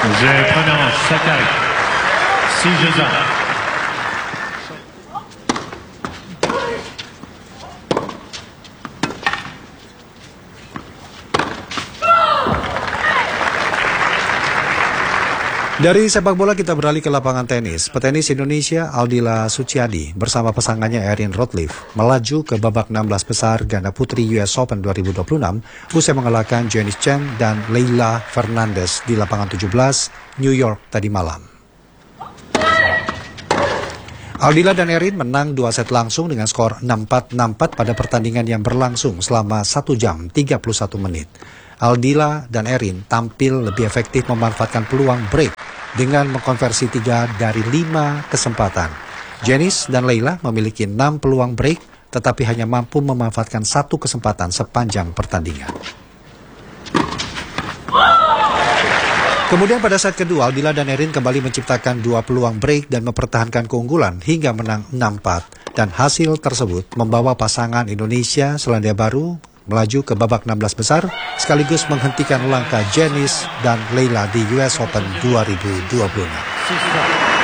Jeu prenant Sakai. 6-1. Dari sepak bola kita beralih ke lapangan tenis. Petenis Indonesia Aldila Suciadi bersama pasangannya Erin Routliffe melaju ke babak 16 besar ganda putri US Open 2026 usai mengalahkan Janice Chen dan Leylah Fernandez di lapangan 17 New York tadi malam. Aldila dan Erin menang 2 set langsung dengan skor 6-4, 6-4 pada pertandingan yang berlangsung selama 1 jam 31 menit. Aldila dan Erin tampil lebih efektif memanfaatkan peluang break dengan mengkonversi 3 dari 5 kesempatan. Janice dan Leylah memiliki 6 peluang break, tetapi hanya mampu memanfaatkan 1 kesempatan sepanjang pertandingan. Kemudian pada set kedua, Aldila dan Erin kembali menciptakan 2 peluang break dan mempertahankan keunggulan hingga menang 6-4. Dan hasil tersebut membawa pasangan Indonesia Selandia Baru melaju ke babak 16 besar, sekaligus menghentikan langkah Janice dan Leylah di US Open 2026.